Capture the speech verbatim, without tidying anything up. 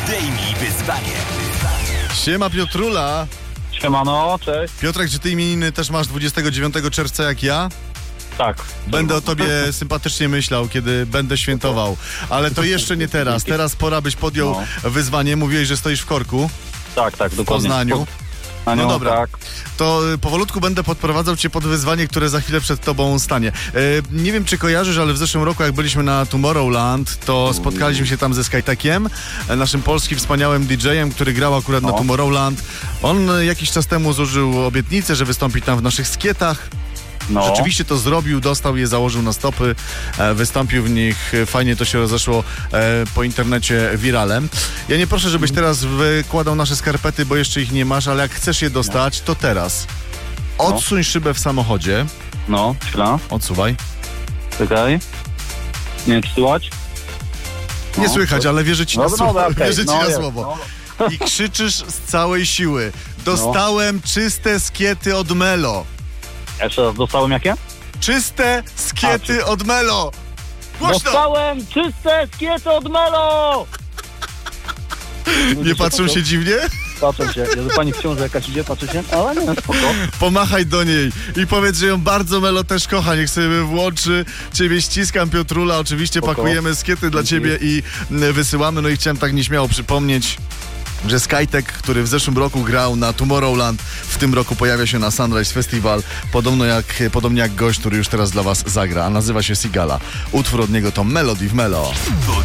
Zdejmij wyzwanie. Siema Piotrula. Siemano, cześć. Piotrek, czy ty imieniny też masz dwudziestego dziewiątego czerwca jak ja? Tak. Będę o tobie sympatycznie myślał, kiedy będę świętował. Ale to jeszcze nie teraz. Teraz pora, byś podjął No. wyzwanie. Mówiłeś, że stoisz w korku Tak, tak, w dokładnie. Poznaniu. No, No dobra. Tak. To y, powolutku będę podprowadzał cię pod wyzwanie, które za chwilę przed tobą stanie. Y, nie wiem, czy kojarzysz, ale w zeszłym roku, jak byliśmy na Tomorrowland, to spotkaliśmy się tam ze Skytekiem, e, naszym polskim wspaniałym didżejem, który grał akurat na No. Tomorrowland. On y, jakiś czas temu złożył obietnicę, że wystąpi tam w naszych skietach. No. Rzeczywiście to zrobił, dostał je, założył na stopy, e, wystąpił w nich, e, fajnie to się rozeszło e, po internecie wiralem. Ja nie proszę, żebyś teraz wykładał nasze skarpety, bo jeszcze ich nie masz, ale jak chcesz je dostać, to teraz. Odsuń szybę w samochodzie. No, chwila. Odsuwaj. Czekaj. Nie wiem, czy słychać? No. Nie słychać, ale wierzę ci na Dobra, słowo. dobra, okej. Wierzę ci No, na jest, słowo. I krzyczysz z całej siły. Dostałem czyste skiety od Melo. Jeszcze raz, dostałem jakie? Czyste skiety od Melo. Głośno! Dostałem czyste skiety od Melo! Nie patrzą się dziwnie? Patrzę się. Jezu, pani w ciąży jakaś idzie, patrzy się? Ale nie, spoko. Pomachaj do niej i powiedz, że ją bardzo Melo też kocha. Niech sobie włączy. Ciebie ściskam, Piotrula. Oczywiście Spoko. pakujemy skiety dla ciebie i mm, wysyłamy. No i chciałem tak nieśmiało przypomnieć, że Skytek, który w zeszłym roku grał na Tomorrowland, w tym roku pojawia się na Sunrise Festival, podobno jak, podobnie jak gość, który już teraz dla was zagra, a nazywa się Sigala. Utwór od niego to Melody w Melo.